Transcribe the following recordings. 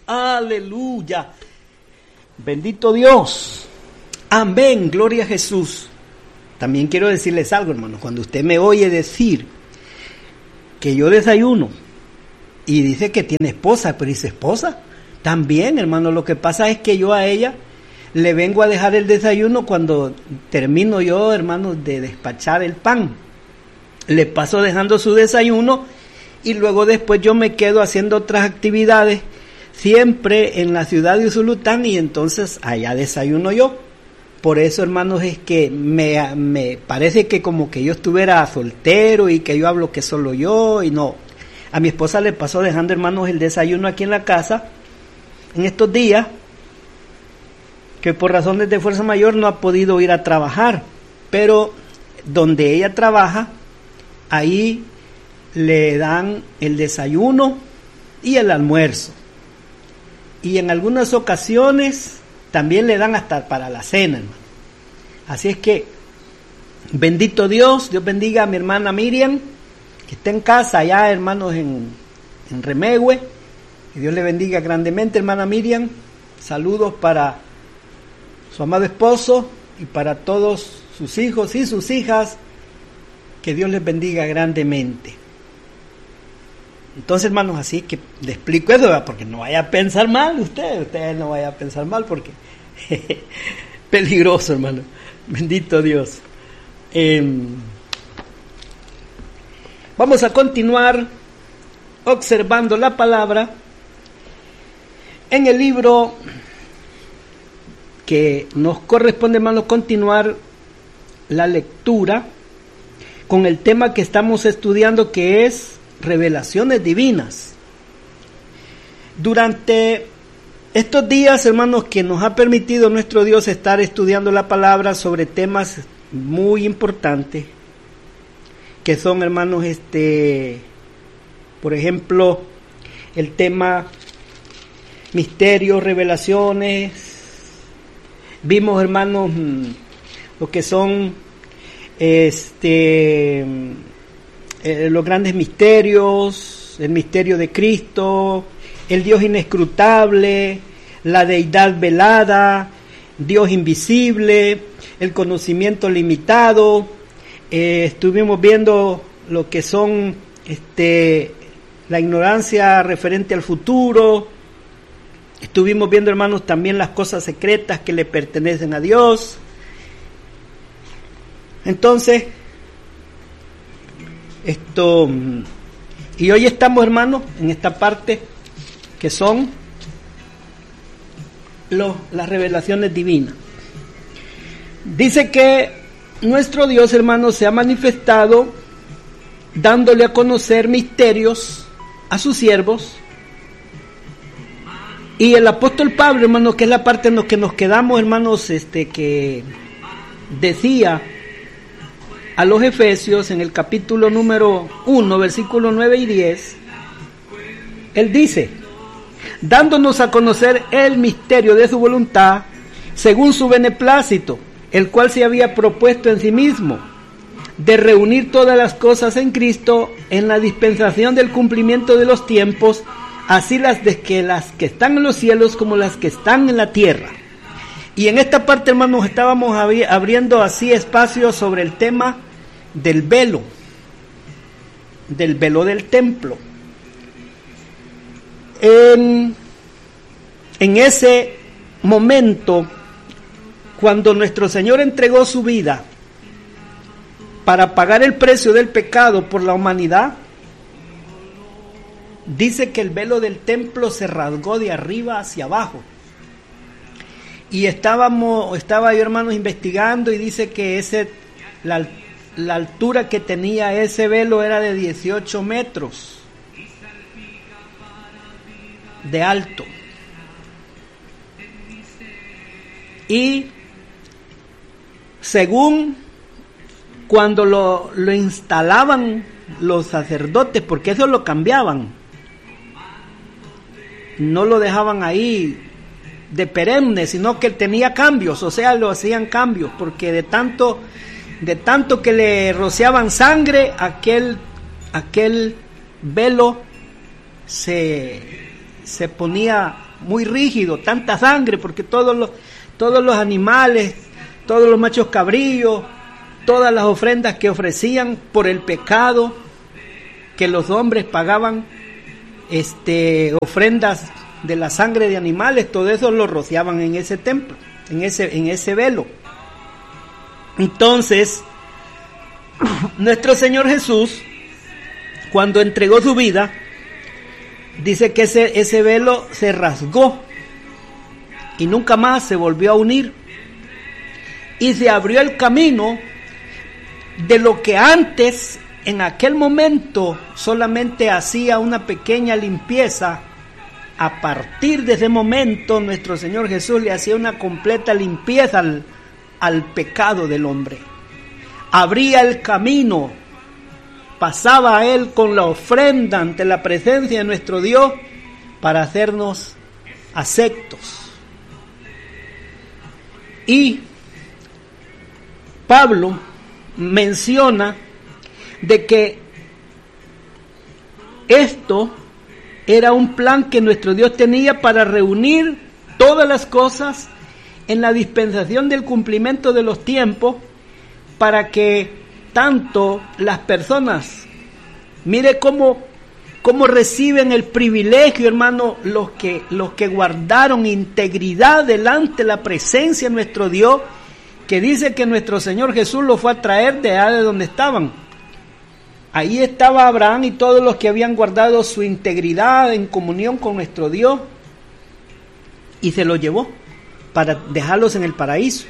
Aleluya. Bendito Dios. Amén. Gloria a Jesús. También quiero decirles algo, hermano. Cuando usted me oye decir que yo desayuno y dice que tiene esposa, pero dice esposa, también, hermano, lo que pasa es que yo a ella le vengo a dejar el desayuno cuando termino yo, hermano, de despachar el pan. Le paso dejando su desayuno y luego después yo me quedo haciendo otras actividades, siempre en la ciudad de Usulután, y entonces allá desayuno yo. Por eso, hermanos, es que me parece que como que yo estuviera soltero y que yo hablo que solo yo, y no. A mi esposa le pasó dejando, hermanos, el desayuno aquí en la casa en estos días, que por razones de fuerza mayor no ha podido ir a trabajar, pero donde ella trabaja, ahí le dan el desayuno y el almuerzo. Y en algunas ocasiones también le dan hasta para la cena, hermano. Así es que, bendito Dios, Dios bendiga a mi hermana Miriam, que está en casa allá, hermanos, en Remegue. Que Dios le bendiga grandemente, hermana Miriam. Saludos para su amado esposo y para todos sus hijos y sus hijas. Que Dios les bendiga grandemente. Entonces, hermanos, así que le explico eso, ¿verdad? Porque no vaya a pensar mal usted no vaya a pensar mal, porque peligroso, hermano. Bendito Dios. Vamos a continuar observando la palabra en el libro que nos corresponde, hermano, continuar la lectura con el tema que estamos estudiando, que es revelaciones divinas. Durante estos días, hermanos, que nos ha permitido nuestro Dios estar estudiando la palabra sobre temas muy importantes, que son, hermanos, por ejemplo, el tema misterios, revelaciones. Vimos, hermanos, lo que son los grandes misterios, el misterio de Cristo, el Dios inescrutable, la deidad velada, Dios invisible, el conocimiento limitado. Estuvimos viendo lo que son la ignorancia referente al futuro. Estuvimos viendo, hermanos, también las cosas secretas que le pertenecen a Dios. Entonces, y hoy estamos, hermanos, en esta parte que son las revelaciones divinas. Dice que nuestro Dios, hermanos, se ha manifestado dándole a conocer misterios a sus siervos. Y el apóstol Pablo, hermanos, que es la parte en la que nos quedamos, hermanos, que decía a los Efesios en el capítulo número 1, versículos 9 y 10, él dice: dándonos a conocer el misterio de su voluntad, según su beneplácito, el cual se había propuesto en sí mismo, de reunir todas las cosas en Cristo, en la dispensación del cumplimiento de los tiempos, así las que están en los cielos como las que están en la tierra. Y en esta parte, hermanos, estábamos abriendo así espacio sobre el tema del velo del templo. En ese momento, cuando nuestro Señor entregó su vida para pagar el precio del pecado por la humanidad, dice que el velo del templo se rasgó de arriba hacia abajo. Y estaba yo, hermanos, investigando, y dice que la altura que tenía ese velo era de 18 metros de alto. Y según cuando lo instalaban los sacerdotes, porque eso lo cambiaban, no lo dejaban ahí de perenne, sino que tenía cambios, o sea, lo hacían cambios, porque de tanto que le rociaban sangre, aquel velo se ponía muy rígido, tanta sangre, porque todos los animales, todos los machos cabríos, todas las ofrendas que ofrecían por el pecado, que los hombres pagaban, ofrendas de la sangre de animales, todo eso lo rociaban en ese templo, en ese velo. Entonces, nuestro Señor Jesús, cuando entregó su vida, dice que ese velo se rasgó y nunca más se volvió a unir, y se abrió el camino de lo que antes, en aquel momento, solamente hacía una pequeña limpieza. A partir de ese momento, nuestro Señor Jesús le hacía una completa limpieza al pecado del hombre. Abría el camino, pasaba a Él con la ofrenda ante la presencia de nuestro Dios para hacernos aceptos. Y Pablo menciona de que esto era un plan que nuestro Dios tenía para reunir todas las cosas en la dispensación del cumplimiento de los tiempos, para que tanto las personas, mire cómo reciben el privilegio, hermano, los que guardaron integridad delante de la presencia de nuestro Dios, que dice que nuestro Señor Jesús los fue a traer de allá de donde estaban. Ahí estaba Abraham y todos los que habían guardado su integridad en comunión con nuestro Dios, y se los llevó para dejarlos en el paraíso.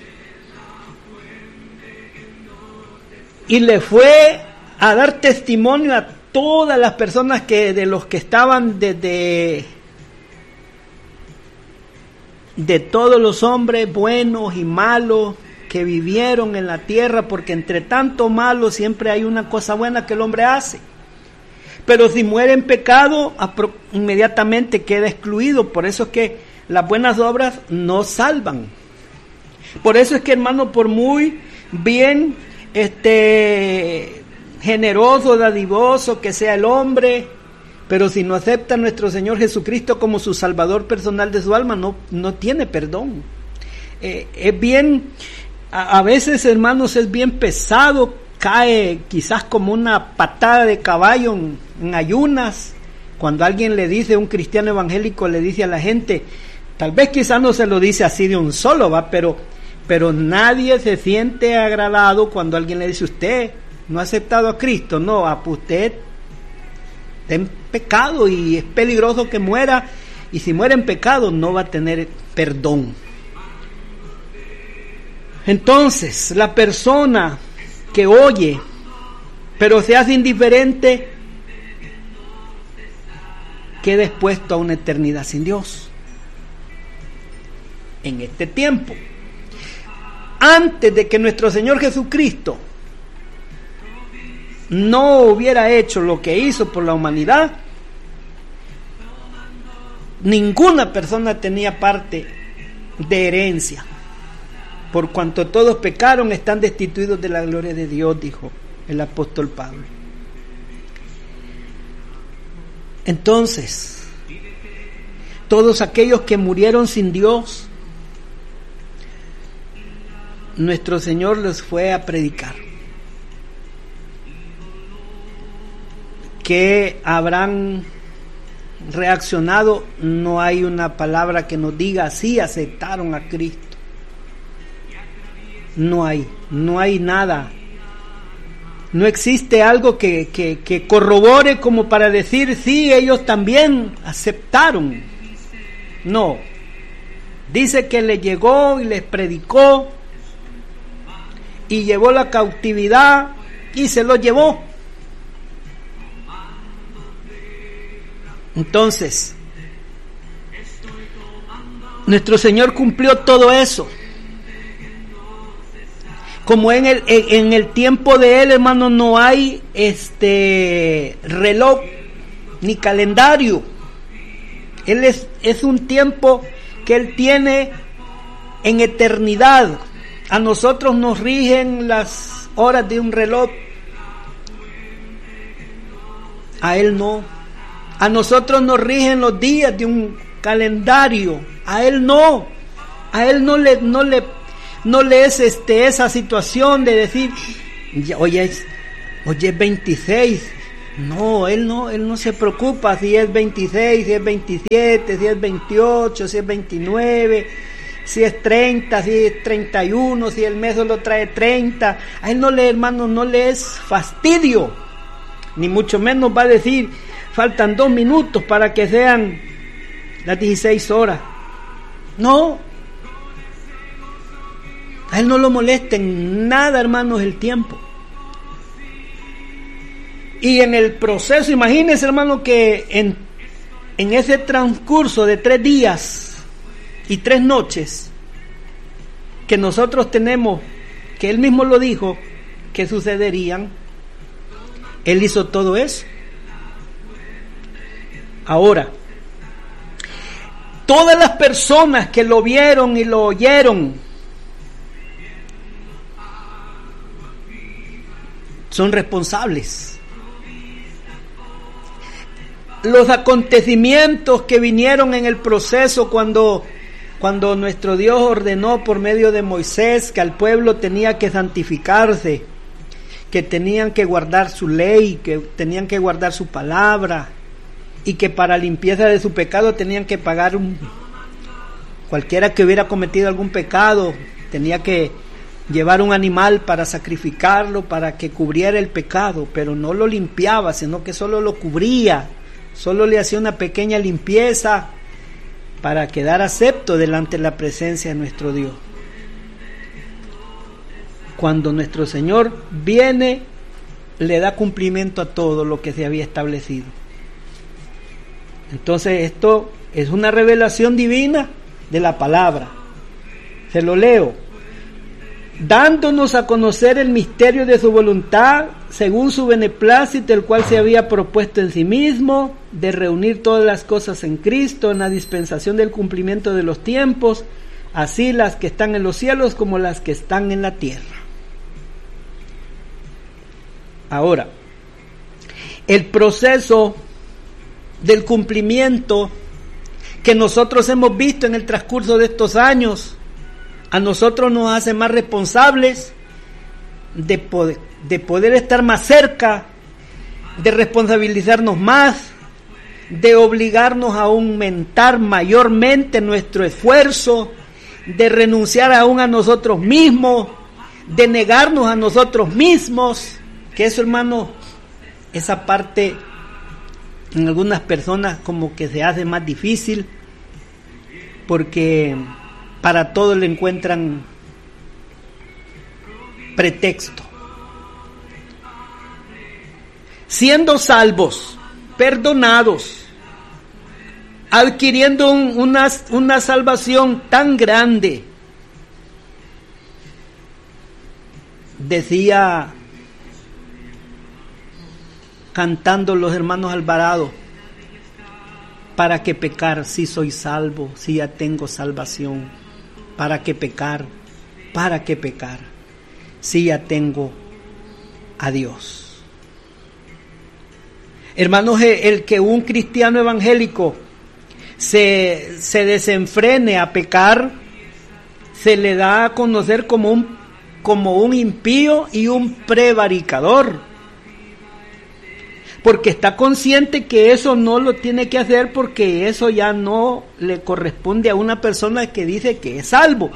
Y le fue a dar testimonio a todas las personas de los que estaban de todos los hombres buenos y malos que vivieron en la tierra, porque entre tanto malo siempre hay una cosa buena que el hombre hace. Pero si muere en pecado, inmediatamente queda excluido. Por eso es que las buenas obras no salvan. Por eso es que, hermano, por muy bien generoso, dadivoso que sea el hombre, pero si no acepta a nuestro Señor Jesucristo como su Salvador personal de su alma, no tiene perdón. Es bien, a veces, hermanos, es bien pesado, cae quizás como una patada de caballo en ayunas, cuando alguien le dice, un cristiano evangélico le dice a la gente, tal vez quizás no se lo dice así de un solo, pero nadie se siente agradado cuando alguien le dice, usted no ha aceptado a Cristo, no, usted está en pecado y es peligroso que muera, y si muere en pecado no va a tener perdón. Entonces, la persona que oye, pero se hace indiferente, queda expuesto a una eternidad sin Dios. En este tiempo, antes de que nuestro Señor Jesucristo no hubiera hecho lo que hizo por la humanidad, ninguna persona tenía parte de herencia. Por cuanto todos pecaron, están destituidos de la gloria de Dios, dijo el apóstol Pablo. Entonces, todos aquellos que murieron sin Dios, nuestro Señor los fue a predicar. Que habrán reaccionado, no hay una palabra que nos diga sí aceptaron a Cristo. No hay nada. No existe algo que corrobore como para decir sí, ellos también aceptaron. No. Dice que les llegó y les predicó y llevó la cautividad y se lo llevó. Entonces, nuestro Señor cumplió todo eso. Como en el tiempo de Él, hermano, no hay reloj ni calendario. Él es un tiempo que Él tiene en eternidad. A nosotros nos rigen las horas de un reloj. A Él no. A nosotros nos rigen los días de un calendario. A él no. A él no le es esa situación de decir, hoy es 26. No, él no se preocupa si es 26, si es 27, si es 28, si es 29, si es 30, si es 31, si el mes solo trae 30. A él hermano, no le es fastidio, ni mucho menos va a decir, faltan 2 minutos para que sean las 16 horas. No, a él no lo molesta en nada, hermanos, el tiempo. Y en el proceso, imagínense, hermano, que en ese transcurso de 3 días y 3 noches que nosotros tenemos, que él mismo lo dijo, que sucederían, él hizo todo eso. Ahora, todas las personas que lo vieron y lo oyeron son responsables. Los acontecimientos que vinieron en el proceso cuando nuestro Dios ordenó por medio de Moisés que al pueblo tenía que santificarse, que tenían que guardar su ley, que tenían que guardar su palabra, y que para limpieza de su pecado tenían que pagar cualquiera que hubiera cometido algún pecado, tenía que llevar un animal para sacrificarlo, para que cubriera el pecado, pero no lo limpiaba, sino que solo lo cubría. Solo le hacía una pequeña limpieza para quedar acepto delante de la presencia de nuestro Dios. Cuando nuestro Señor viene, le da cumplimiento a todo lo que se había establecido. Entonces esto es una revelación divina de la palabra. Se lo leo. Dándonos a conocer el misterio de su voluntad, según su beneplácito, el cual se había propuesto en sí mismo, de reunir todas las cosas en Cristo, en la dispensación del cumplimiento de los tiempos, así las que están en los cielos como las que están en la tierra. Ahora, el proceso del cumplimiento que nosotros hemos visto en el transcurso de estos años, a nosotros nos hace más responsables de poder estar más cerca, de responsabilizarnos más, de obligarnos a aumentar mayormente nuestro esfuerzo, de renunciar aún a nosotros mismos, de negarnos a nosotros mismos, que eso, hermano, esa parte en algunas personas como que se hace más difícil, porque para todo le encuentran pretexto. Siendo salvos, perdonados, adquiriendo una salvación tan grande, decía cantando los hermanos Alvarado, ¿para qué pecar si soy salvo, si ya tengo salvación? ¿Para qué pecar? ¿Para qué pecar? Si ya tengo a Dios. Hermanos, el que un cristiano evangélico se desenfrene a pecar, se le da a conocer como un impío y un prevaricador. Porque está consciente que eso no lo tiene que hacer, porque eso ya no le corresponde a una persona que dice que es salvo.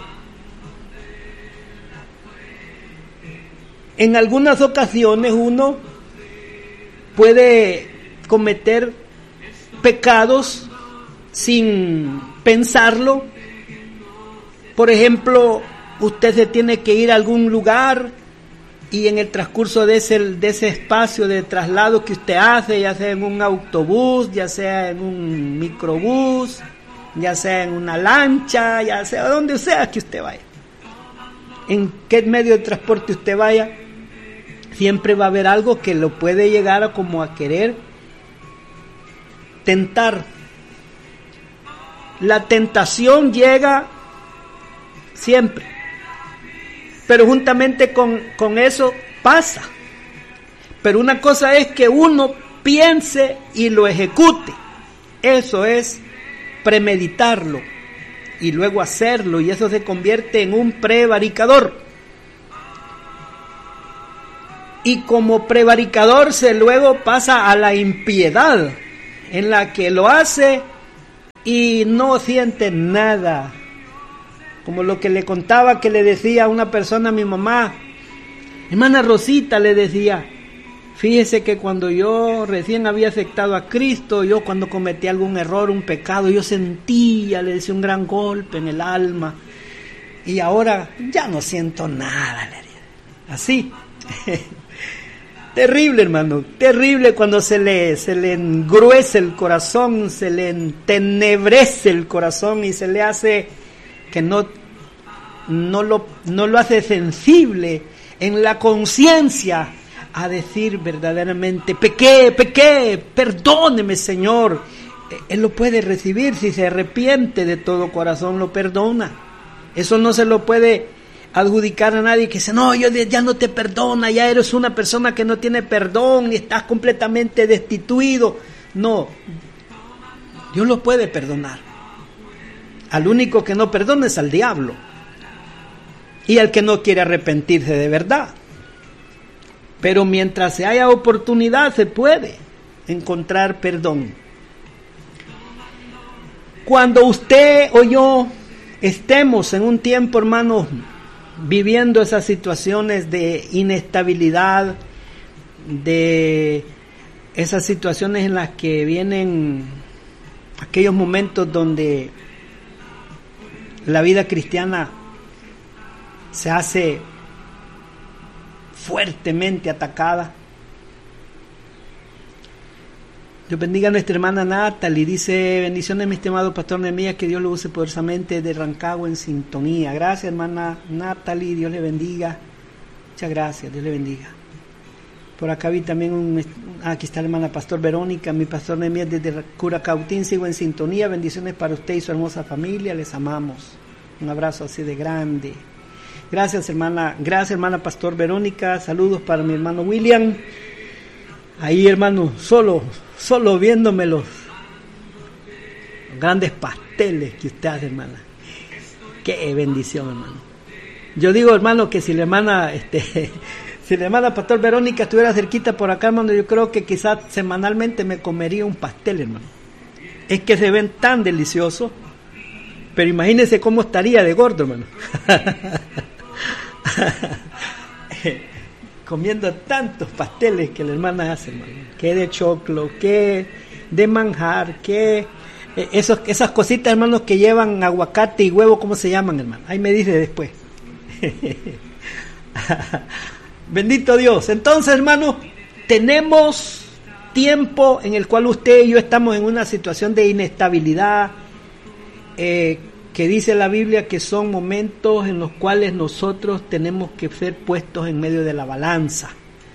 En algunas ocasiones uno puede cometer pecados sin pensarlo. Por ejemplo, usted se tiene que ir a algún lugar y en el transcurso de ese espacio de traslado que usted hace, ya sea en un autobús, ya sea en un microbús, ya sea en una lancha, ya sea donde sea que usted vaya, en qué medio de transporte usted vaya, siempre va a haber algo que lo puede llegar a querer tentar. La tentación llega siempre. Pero juntamente con eso pasa. Pero una cosa es que uno piense y lo ejecute. Eso es premeditarlo y luego hacerlo, y eso se convierte en un prevaricador. Y como prevaricador se luego pasa a la impiedad, en la que lo hace y no siente nada. Como lo que le contaba, que le decía a una persona, a mi mamá, hermana Rosita, le decía, fíjese que cuando yo recién había aceptado a Cristo, yo cuando cometí algún error, un pecado, yo sentía, le decía, un gran golpe en el alma, y ahora ya no siento nada, le decía. Así. Terrible, hermano, terrible cuando se le engruece el corazón, se le entenebrece el corazón y se le hace que no lo hace sensible en la conciencia a decir verdaderamente, pequé, perdóneme, Señor. Él lo puede recibir si se arrepiente de todo corazón, lo perdona. Eso no se lo puede adjudicar a nadie que dice, no, yo ya no te perdona, ya eres una persona que no tiene perdón y estás completamente destituido. No, Dios lo puede perdonar. Al único que no perdona es al diablo y al que no quiere arrepentirse de verdad. Pero mientras se haya oportunidad se puede encontrar perdón. Cuando usted o yo estemos en un tiempo, hermanos, viviendo esas situaciones de inestabilidad, de esas situaciones en las que vienen aquellos momentos donde la vida cristiana se hace fuertemente atacada. Dios bendiga a nuestra hermana Natalie, dice, bendiciones mi estimado pastor Nehemías, que Dios lo use poderosamente de Rancagua en sintonía. Gracias hermana Natalie, Dios le bendiga, muchas gracias, Dios le bendiga. Por acá vi también aquí está la hermana pastor Verónica, mi pastor Nehemías desde Curacautín, sigo en sintonía, bendiciones para usted y su hermosa familia, les amamos, un abrazo así de grande. Gracias hermana pastor Verónica, saludos para mi hermano William, ahí hermano, solo viéndome los grandes pasteles que usted hace, hermana. Qué bendición, hermano. Yo digo, hermano, que si la hermana pastor Verónica estuviera cerquita por acá, hermano, yo creo que quizás semanalmente me comería un pastel, hermano. Es que se ven tan deliciosos, pero imagínese cómo estaría de gordo, hermano. Comiendo tantos pasteles que la hermana hace, hermano, que de choclo, que de manjar, que esas cositas, hermanos, que llevan aguacate y huevo, ¿cómo se llaman, hermano? Ahí me dice después. Bendito Dios. Entonces, hermanos, tenemos tiempo en el cual usted y yo estamos en una situación de inestabilidad, que dice la Biblia que son momentos en los cuales nosotros tenemos que ser puestos en medio de la balanza.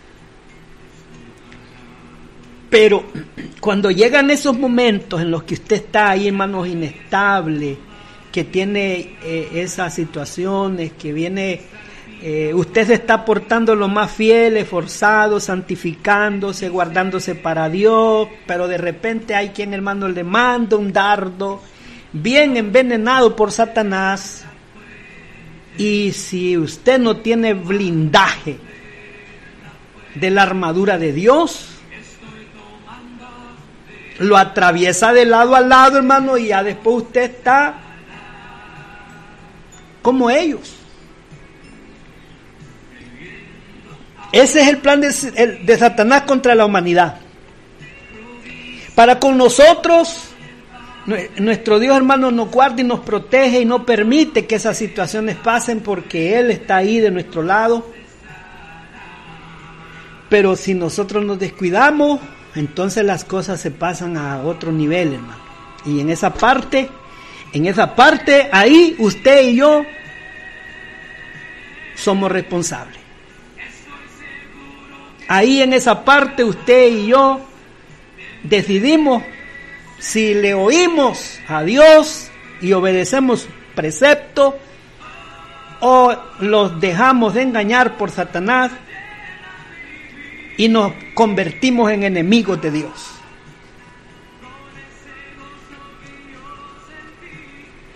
Pero cuando llegan esos momentos en los que usted está ahí, hermanos, inestable, que tiene esas situaciones, que viene, usted se está portando lo más fiel, esforzado, santificándose, guardándose para Dios, pero de repente hay quien, hermano, le manda un dardo, bien envenenado por Satanás, y si usted no tiene blindaje de la armadura de Dios, lo atraviesa de lado a lado, hermano, y ya después usted está como ellos. Ese es el plan de Satanás contra la humanidad. Para con nosotros, nuestro Dios, hermano, nos guarda y nos protege y no permite que esas situaciones pasen, porque Él está ahí de nuestro lado. Pero si nosotros nos descuidamos, entonces las cosas se pasan a otro nivel, hermano. Y en esa parte, ahí usted y yo somos responsables. Ahí en esa parte usted y yo decidimos si le oímos a Dios y obedecemos preceptos, o los dejamos de engañar por Satanás y nos convertimos en enemigos de Dios.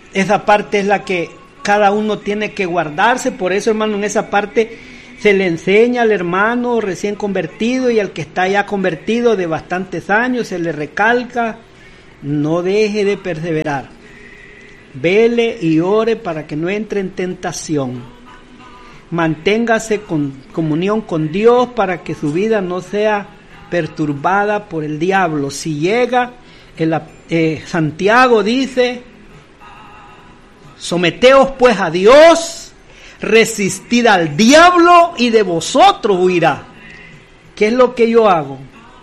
Esa parte es la que cada uno tiene que guardarse. Por eso, hermano, en esa parte se le enseña al hermano recién convertido y al que está ya convertido de bastantes años, se le recalca: no deje de perseverar, vele y ore para que no entre en tentación, manténgase con comunión con Dios para que su vida no sea perturbada por el diablo. Si llega, Santiago dice: someteos pues a Dios, resistid al diablo y de vosotros huirá. ¿Qué es lo que yo hago?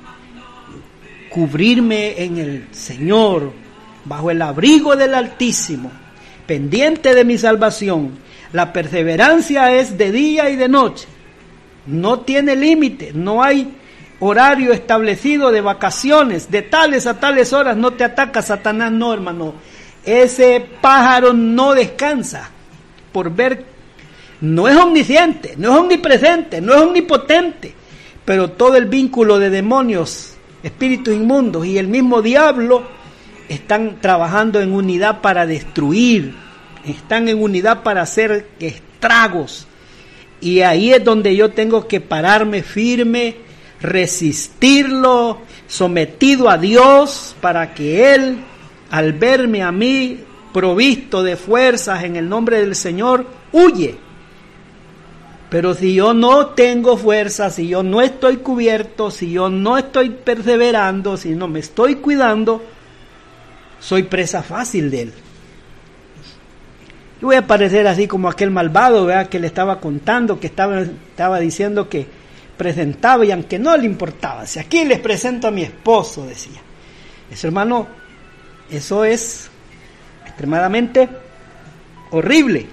Cubrirme en el Señor, bajo el abrigo del Altísimo, pendiente de mi salvación. La perseverancia es de día y de noche, no tiene límite, no hay horario establecido de vacaciones, de tales a tales horas no te ataca Satanás, no, hermano. Ese pájaro no descansa por ver, no es omnisciente, no es omnipresente, no es omnipotente, pero todo el vínculo de demonios, espíritus inmundos y el mismo diablo están trabajando en unidad para destruir, están en unidad para hacer estragos, y ahí es donde yo tengo que pararme firme, resistirlo, sometido a Dios, para que Él, al verme a mí provisto de fuerzas en el nombre del Señor, huye. Pero si yo no tengo fuerzas, si yo no estoy cubierto, si yo no estoy perseverando, si no me estoy cuidando, soy presa fácil de él. Yo voy a parecer así como aquel malvado, ¿verdad?, que le estaba contando, que estaba diciendo que presentaba y aunque no le importaba, si aquí les presento a mi esposo, decía. Eso, hermano, eso es extremadamente horrible.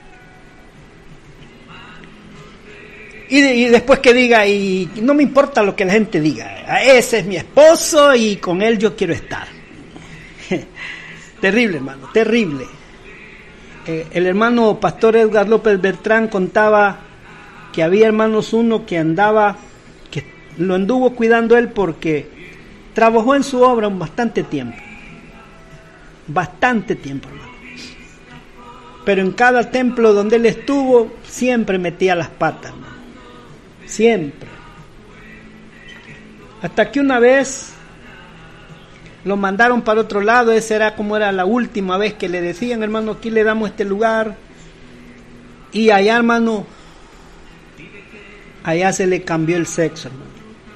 Y después que diga, y no me importa lo que la gente diga, ese es mi esposo y con él yo quiero estar. Terrible, hermano, terrible. El hermano pastor Edgar López Bertrán contaba que había, hermanos, uno que lo anduvo cuidando él porque trabajó en su obra bastante tiempo, hermano. Pero en cada templo donde él estuvo, siempre metía las patas, hermano. Siempre. Hasta que una vez lo mandaron para otro lado. Esa era como era la última vez que le decían: hermano, aquí le damos este lugar. Y allá, hermano, allá se le cambió el sexo, hermano.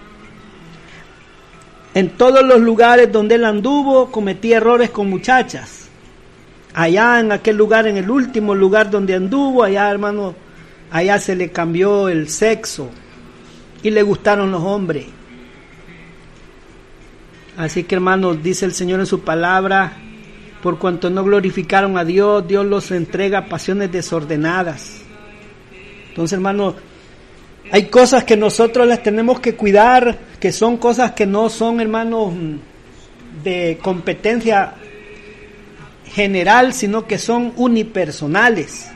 En todos los lugares donde él anduvo, cometía errores con muchachas. Allá en aquel lugar, en el último lugar donde anduvo, allá, hermano, allá se le cambió el sexo y le gustaron los hombres. Así que, hermanos, dice el Señor en su palabra: por cuanto no glorificaron a Dios, Dios los entrega a pasiones desordenadas. Entonces, hermanos, hay cosas que nosotros las tenemos que cuidar, que son cosas que no son, hermanos, de competencia general, sino que son unipersonales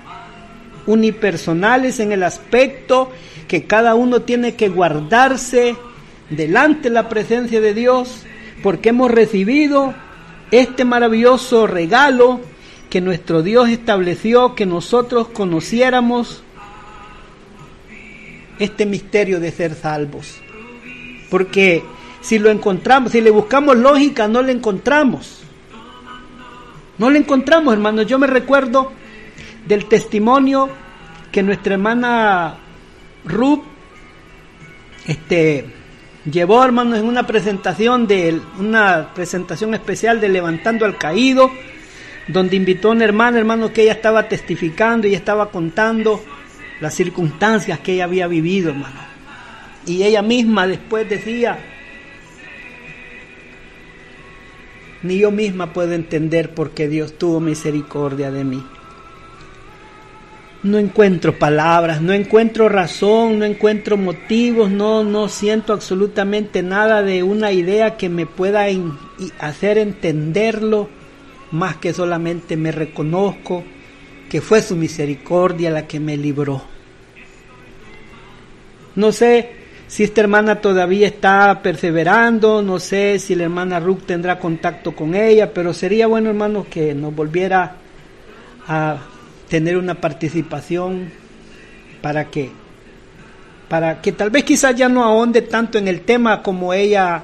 en el aspecto que cada uno tiene que guardarse delante de la presencia de Dios, porque hemos recibido este maravilloso regalo que nuestro Dios estableció, que nosotros conociéramos este misterio de ser salvos. Porque si lo encontramos, si le buscamos lógica, no le encontramos. No le encontramos, hermanos. Yo me recuerdo del testimonio que nuestra hermana Ruth llevó, hermanos, en una presentación especial de Levantando al Caído, donde invitó a una hermana, hermano, que ella estaba testificando y estaba contando las circunstancias que ella había vivido, hermano. Y ella misma después decía: ni yo misma puedo entender por qué Dios tuvo misericordia de mí. No encuentro palabras, no encuentro razón, no encuentro motivos, no siento absolutamente nada de una idea que me pueda hacer entenderlo, más que solamente me reconozco que fue su misericordia la que me libró. No sé si esta hermana todavía está perseverando, no sé si la hermana Ruth tendrá contacto con ella, pero sería bueno, hermanos, que nos volviera a tener una participación para que tal vez quizás ya no ahonde tanto en el tema como ella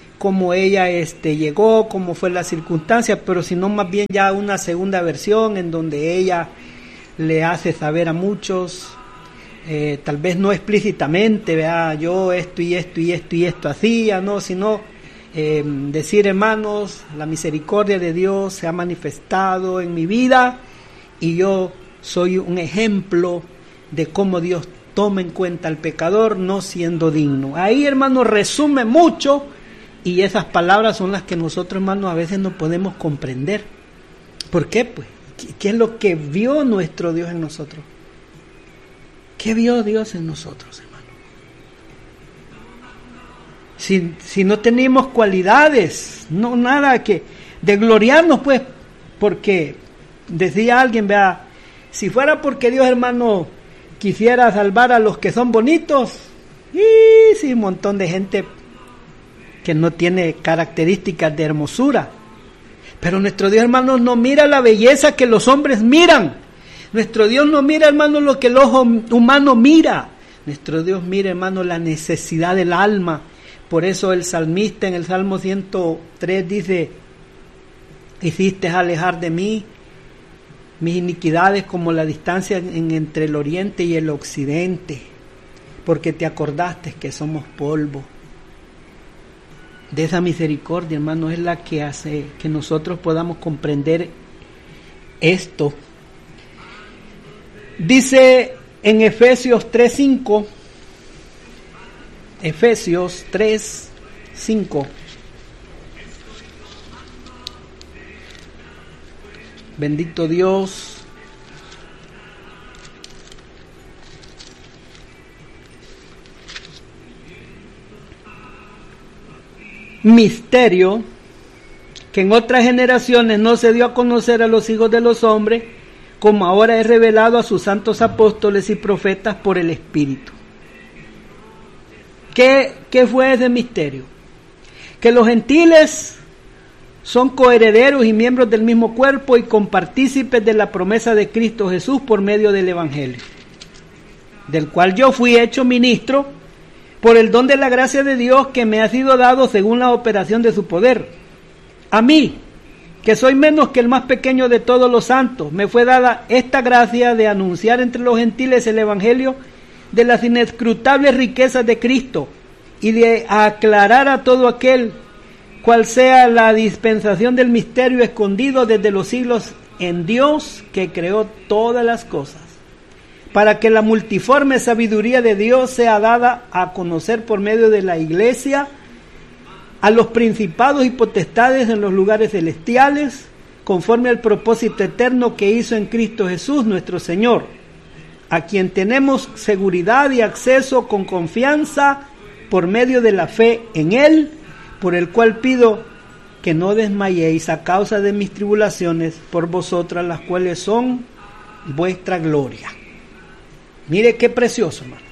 llegó, cómo fue la circunstancia, pero sino más bien ya una segunda versión en donde ella le hace saber a muchos, tal vez no explícitamente, vea, yo esto y esto y esto y esto hacía, no, sino decir, hermanos, la misericordia de Dios se ha manifestado en mi vida y yo soy un ejemplo de cómo Dios toma en cuenta al pecador no siendo digno. Ahí, hermanos, resume mucho, y esas palabras son las que nosotros, hermanos, a veces no podemos comprender. ¿Por qué? Pues, ¿qué es lo que vio nuestro Dios en nosotros? ¿Qué vio Dios en nosotros, hermano? Si no tenemos cualidades, no nada que de gloriarnos, pues, porque decía alguien, vea, si fuera porque Dios, hermano, quisiera salvar a los que son bonitos, y sí, un montón de gente que no tiene características de hermosura. Pero nuestro Dios, hermano, no mira la belleza que los hombres miran. Nuestro Dios no mira, hermano, lo que el ojo humano mira. Nuestro Dios mira, hermano, la necesidad del alma. Por eso el salmista en el Salmo 103 dice: hiciste alejar de mí mis iniquidades como la distancia entre el oriente y el occidente, porque te acordaste que somos polvo. De esa misericordia, hermano, es la que hace que nosotros podamos comprender esto. Dice en Efesios 3:5, Efesios 3:5, bendito Dios. Misterio que en otras generaciones no se dio a conocer a los hijos de los hombres, como ahora es revelado a sus santos apóstoles y profetas por el Espíritu. ¿Qué fue ese misterio? Que los gentiles son coherederos y miembros del mismo cuerpo y compartícipes de la promesa de Cristo Jesús por medio del Evangelio, del cual yo fui hecho ministro por el don de la gracia de Dios que me ha sido dado según la operación de su poder. A mí, que soy menos que el más pequeño de todos los santos, me fue dada esta gracia de anunciar entre los gentiles el Evangelio de las inescrutables riquezas de Cristo y de aclarar a todo aquel cual sea la dispensación del misterio escondido desde los siglos en Dios que creó todas las cosas, para que la multiforme sabiduría de Dios sea dada a conocer por medio de la Iglesia a los principados y potestades en los lugares celestiales, conforme al propósito eterno que hizo en Cristo Jesús nuestro Señor, a quien tenemos seguridad y acceso con confianza por medio de la fe en Él, por el cual pido que no desmayéis a causa de mis tribulaciones por vosotras, las cuales son vuestra gloria. Mire qué precioso, hermano.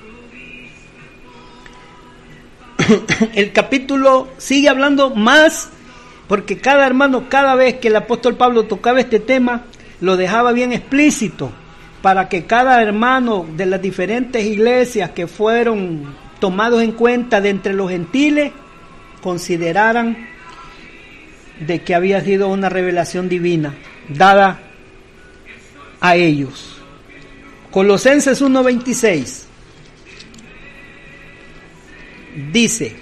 El capítulo sigue hablando más, porque cada hermano, cada vez que el apóstol Pablo tocaba este tema, lo dejaba bien explícito, para que cada hermano de las diferentes iglesias que fueron tomados en cuenta de entre los gentiles, consideraran de que había sido una revelación divina dada a ellos. Colosenses 1:26 dice: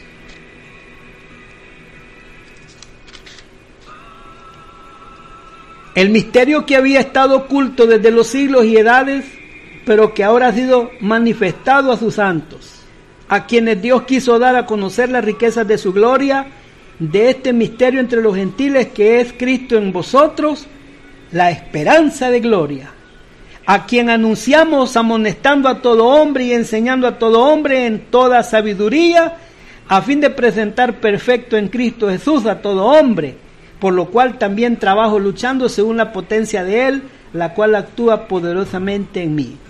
el misterio que había estado oculto desde los siglos y edades, pero que ahora ha sido manifestado a sus santos, a quienes Dios quiso dar a conocer las riquezas de su gloria, de este misterio entre los gentiles, que es Cristo en vosotros, la esperanza de gloria, a quien anunciamos amonestando a todo hombre y enseñando a todo hombre en toda sabiduría, a fin de presentar perfecto en Cristo Jesús a todo hombre, por lo cual también trabajo luchando según la potencia de Él, la cual actúa poderosamente en mí.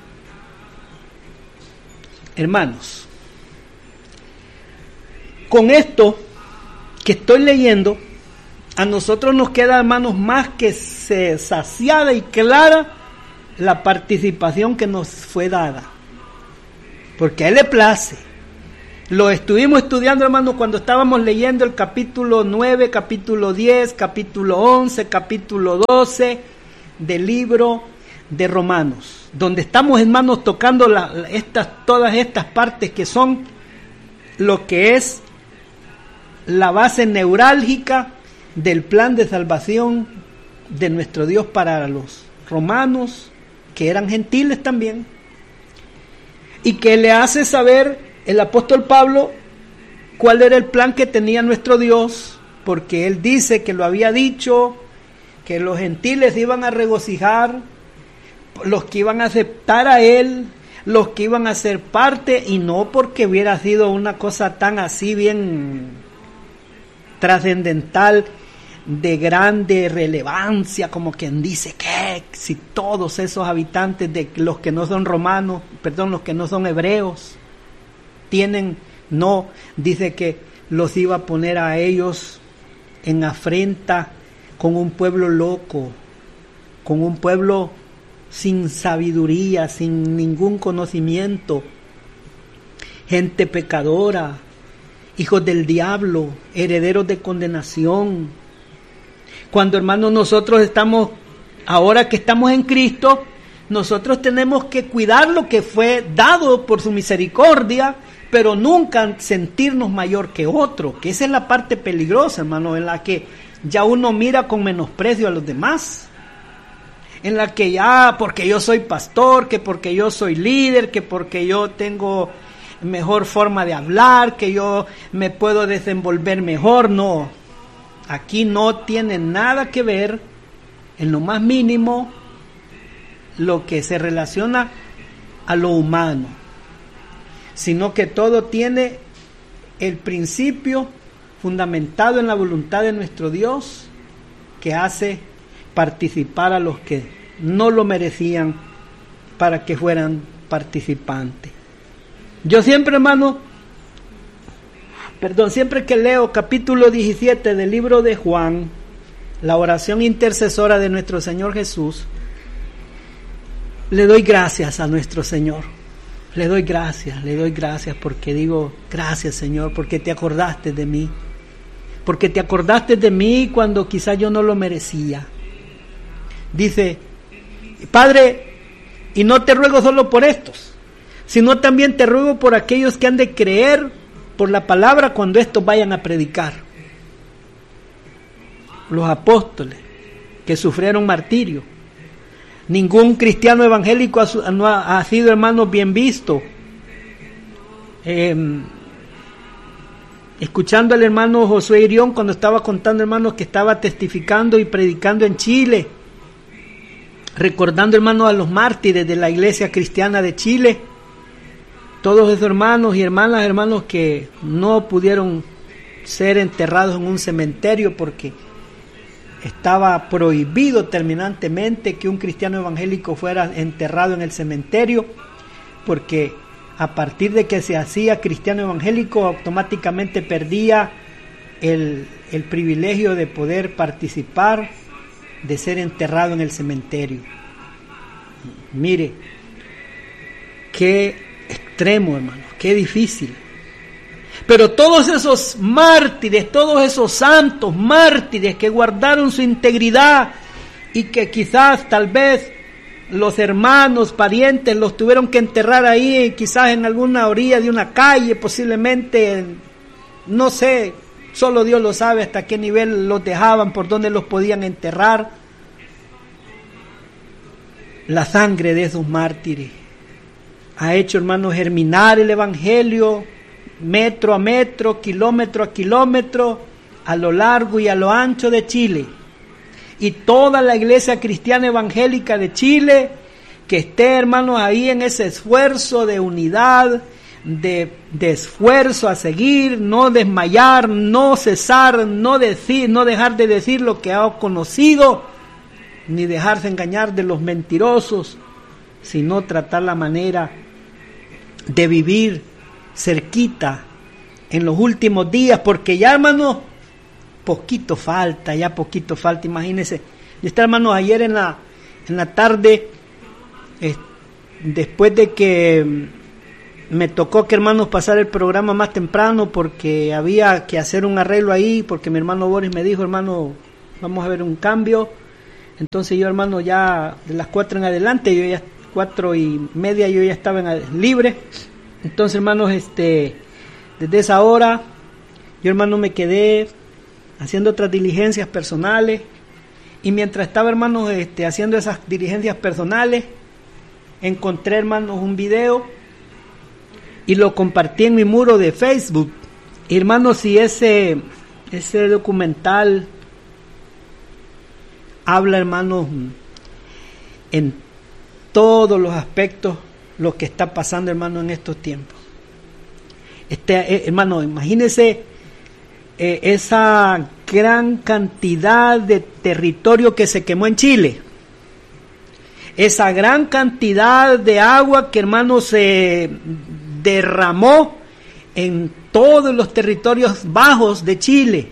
Hermanos, con esto que estoy leyendo, a nosotros nos queda, hermanos, más que saciada y clara la participación que nos fue dada, porque a Él le place. Lo estuvimos estudiando, hermanos, cuando estábamos leyendo el capítulo 9, capítulo 10, capítulo 11, capítulo 12 del libro de Romanos, donde estamos, hermanos, tocando todas estas partes que son lo que es la base neurálgica del plan de salvación de nuestro Dios para los romanos, que eran gentiles también, y que le hace saber el apóstol Pablo cuál era el plan que tenía nuestro Dios, porque él dice que lo había dicho, que los gentiles iban a regocijar, los que iban a aceptar a él, los que iban a ser parte, y no porque hubiera sido una cosa tan así bien trascendental, de grande relevancia, como quien dice que si todos esos habitantes de los que no son romanos, los que no son hebreos, dice que los iba a poner a ellos en afrenta con un pueblo loco, con un pueblo sin sabiduría, sin ningún conocimiento, gente pecadora, hijos del diablo, herederos de condenación. Cuando, hermanos, nosotros ahora que estamos en Cristo, nosotros tenemos que cuidar lo que fue dado por su misericordia, pero nunca sentirnos mayor que otro, que esa es la parte peligrosa, hermano, en la que ya uno mira con menosprecio a los demás, en la que ya porque yo soy pastor, que porque yo soy líder, que porque yo tengo mejor forma de hablar, que yo me puedo desenvolver mejor. No, aquí no tiene nada que ver en lo más mínimo lo que se relaciona a lo humano, sino que todo tiene el principio fundamentado en la voluntad de nuestro Dios, que hace participar a los que no lo merecían para que fueran participantes. Yo siempre, hermano, siempre que leo capítulo 17 del libro de Juan, la oración intercesora de nuestro Señor Jesús, le doy gracias a nuestro Señor. Le doy gracias porque digo, gracias, Señor, porque te acordaste de mí. Porque te acordaste de mí cuando quizás yo no lo merecía. Dice, Padre, y no te ruego solo por estos, sino también te ruego por aquellos que han de creer por la palabra cuando estos vayan a predicar. Los apóstoles que sufrieron martirio. Ningún cristiano evangélico ha sido, hermanos, bien visto. Escuchando al hermano Josué Irión cuando estaba contando, hermanos, que estaba testificando y predicando en Chile, recordando, hermanos, a los mártires de la iglesia cristiana de Chile, todos esos hermanos y hermanos que no pudieron ser enterrados en un cementerio porque estaba prohibido terminantemente que un cristiano evangélico fuera enterrado en el cementerio, porque a partir de que se hacía cristiano evangélico automáticamente perdía el privilegio de poder participar, de ser enterrado en el cementerio. Mire, qué extremo, hermano, qué difícil. Pero todos esos mártires, todos esos santos mártires que guardaron su integridad y que quizás, tal vez, los hermanos, parientes los tuvieron que enterrar ahí, quizás en alguna orilla de una calle, posiblemente, no sé, solo Dios lo sabe hasta qué nivel los dejaban, por dónde los podían enterrar. La sangre de esos mártires ha hecho, hermanos, germinar el evangelio metro a metro, kilómetro a kilómetro, a lo largo y a lo ancho de Chile. Y toda la iglesia cristiana evangélica de Chile, que esté, hermanos, ahí en ese esfuerzo de unidad, de esfuerzo a seguir, no desmayar, no cesar, no dejar de decir lo que ha conocido, ni dejarse engañar de los mentirosos, sino tratar la manera de vivir cerquita en los últimos días, porque ya, hermanos, poquito falta, imagínense. Yo estaba, hermanos, ayer en la tarde, después de que me tocó que, hermanos, pasar el programa más temprano porque había que hacer un arreglo ahí, porque mi hermano Boris me dijo, hermano, vamos a ver un cambio. Entonces yo, hermano, ya de las 4 en adelante, yo ya 4:30 yo ya estaba libre. Entonces, hermanos, desde esa hora, yo, hermano, me quedé haciendo otras diligencias personales. Y mientras estaba, hermanos, haciendo esas diligencias personales, encontré, hermanos, un video y lo compartí en mi muro de Facebook. Y, hermanos, si ese documental habla, hermanos, en todos los aspectos lo que está pasando, hermano, en estos tiempos. Hermano, imagínese esa gran cantidad de territorio que se quemó en Chile, esa gran cantidad de agua que, hermano, se derramó en todos los territorios bajos de Chile,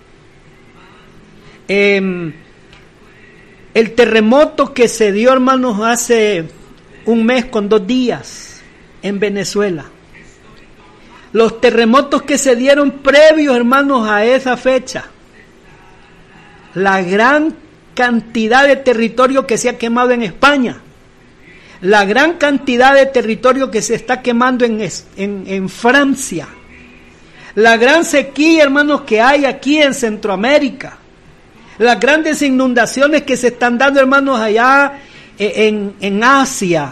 el terremoto que se dio, hermanos, hace un mes con 2 días en Venezuela, los terremotos que se dieron previos, hermanos, a esa fecha, la gran cantidad de territorio que se ha quemado en España, la gran cantidad de territorio que se está quemando en Francia, la gran sequía, hermanos, que hay aquí en Centroamérica, las grandes inundaciones que se están dando, hermanos, allá en Asia.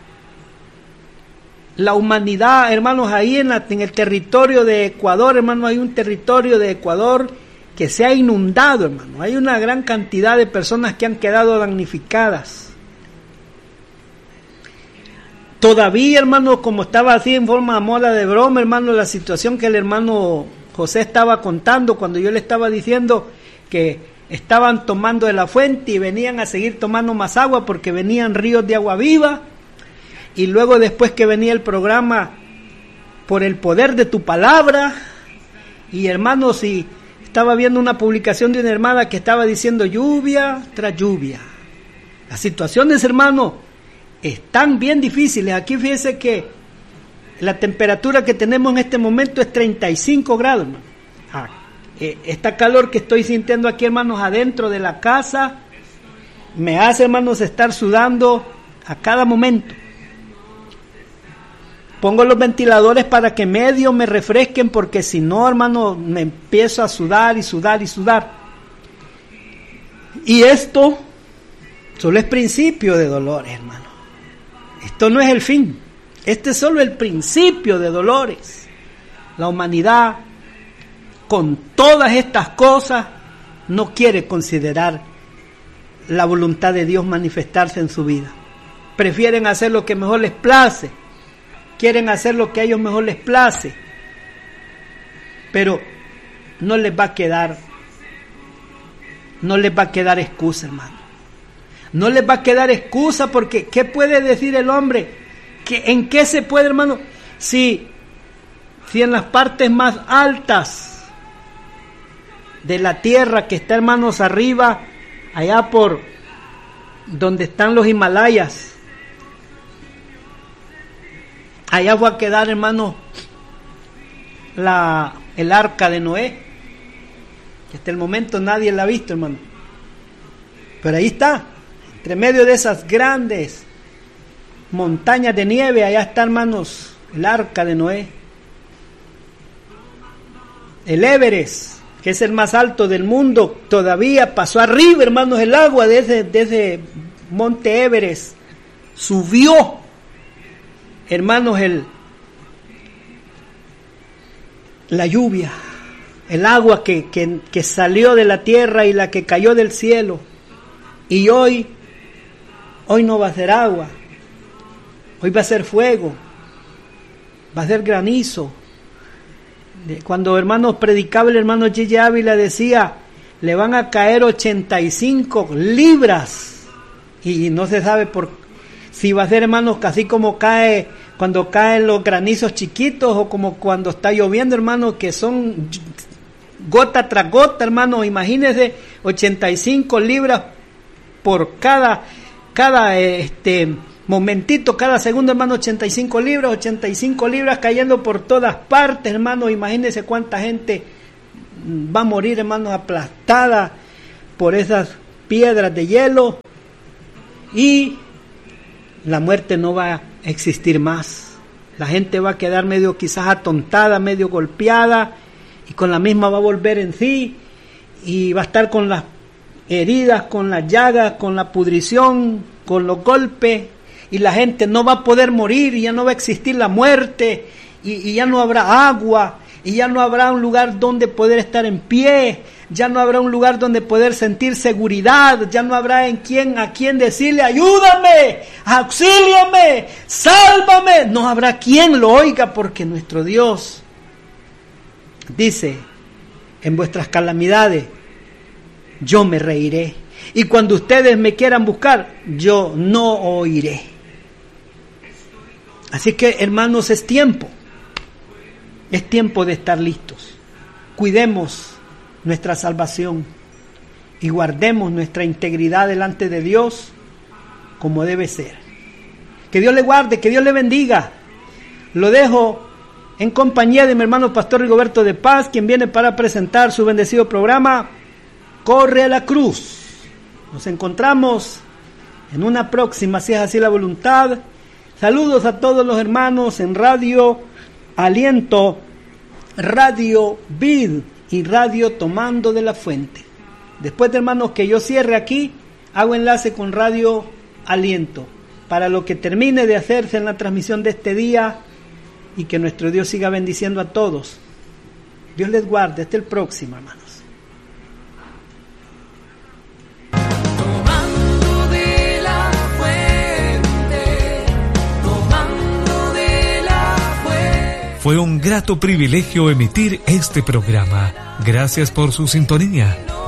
La humanidad, hermanos, ahí en el territorio de Ecuador, hermanos, hay un territorio de Ecuador que se ha inundado, hermano. Hay una gran cantidad de personas que han quedado damnificadas. Todavía, hermano, como estaba así en forma de moda de broma, hermano, la situación que el hermano José estaba contando cuando yo le estaba diciendo que estaban tomando de la fuente y venían a seguir tomando más agua porque venían ríos de agua viva. Y luego, después que venía el programa Por el poder de tu palabra, y, hermanos, y estaba viendo una publicación de una hermana que estaba diciendo lluvia tras lluvia. Las situaciones, hermano, están bien difíciles. Aquí fíjese que la temperatura que tenemos en este momento es 35 grados, hermano. Esta calor que estoy sintiendo aquí, hermanos, adentro de la casa, me hace, hermanos, estar sudando a cada momento. Pongo los ventiladores para que medio me refresquen, porque si no, hermano, me empiezo a sudar y sudar y sudar. Y esto solo es principio de dolores, hermano. Esto no es el fin. Este es solo el principio de dolores. La humanidad, con todas estas cosas, no quiere considerar la voluntad de Dios manifestarse en su vida. Prefieren hacer lo que mejor les place. Quieren hacer lo que a ellos mejor les place. Pero no les va a quedar excusa, hermano. No les va a quedar excusa, porque ¿qué puede decir el hombre? ¿En qué se puede, hermano? Si en las partes más altas de la tierra, que está, hermanos, arriba, allá por donde están los Himalayas, allá va a quedar, hermano, el arca de Noé, que hasta el momento nadie la ha visto, hermano. Pero ahí está, entre medio de esas grandes montañas de nieve, allá está, hermanos, el arca de Noé. El Everest, que es el más alto del mundo, todavía pasó arriba, hermanos, el agua de ese monte Everest. Subió, hermanos, la lluvia, el agua que salió de la tierra y la que cayó del cielo. Y hoy no va a ser agua, hoy va a ser fuego, va a ser granizo. Cuando, hermanos, predicaba el hermano Gigi Ávila, decía, le van a caer 85 libras, y no se sabe si va a ser, hermanos, casi como cuando caen los granizos chiquitos, o como cuando está lloviendo, hermanos, que son gota tras gota, hermano. Imagínense, 85 libras por cada momentito, cada segundo, hermano. 85 libras cayendo por todas partes, hermano. Imagínense cuánta gente va a morir, hermano, aplastada por esas piedras de hielo, y la muerte no va a existir más. La gente va a quedar medio quizás atontada, medio golpeada, y con la misma va a volver en sí, y va a estar con las heridas, con las llagas, con la pudrición, con los golpes, y la gente no va a poder morir, y ya no va a existir la muerte, y ya no habrá agua, y ya no habrá un lugar donde poder estar en pie, ya no habrá un lugar donde poder sentir seguridad, ya no habrá a quien decirle: ayúdame, auxíliame, sálvame. No habrá quien lo oiga, porque nuestro Dios dice: en vuestras calamidades yo me reiré, y cuando ustedes me quieran buscar, yo no oiré. Así que, hermanos, es tiempo de estar listos. Cuidemos nuestra salvación y guardemos nuestra integridad delante de Dios como debe ser. Que Dios le guarde, que Dios le bendiga. Lo dejo en compañía de mi hermano Pastor Rigoberto de Paz, quien viene para presentar su bendecido programa Corre a la Cruz. Nos encontramos en una próxima, si es así la voluntad. Saludos a todos los hermanos en Radio Aliento, Radio Vid y Radio Tomando de la Fuente. Después de, hermanos, que yo cierre aquí, hago enlace con Radio Aliento para lo que termine de hacerse en la transmisión de este día, y que nuestro Dios siga bendiciendo a todos. Dios les guarde. Hasta el próximo, hermanos. Fue un grato privilegio emitir este programa. Gracias por su sintonía.